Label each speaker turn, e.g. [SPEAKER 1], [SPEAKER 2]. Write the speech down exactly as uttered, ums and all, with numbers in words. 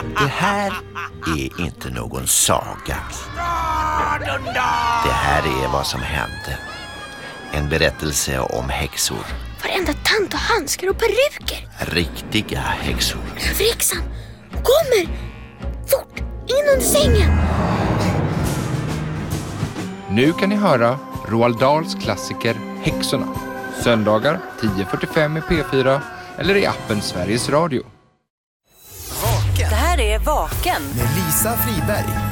[SPEAKER 1] Det här är inte någon saga. Det här är vad som hände. En berättelse om häxor.
[SPEAKER 2] Varenda tant och handskar och peruker.
[SPEAKER 1] Riktiga häxor.
[SPEAKER 2] Överhäxan, kommer! Fort, in under sängen!
[SPEAKER 3] Nu kan ni höra Roald Dahls klassiker Häxorna. Söndagar tio fyrtiofem i P fyra eller i appen Sveriges Radio.
[SPEAKER 4] Vaken.
[SPEAKER 5] Det här är Vaken
[SPEAKER 4] Med Lisa Friberg.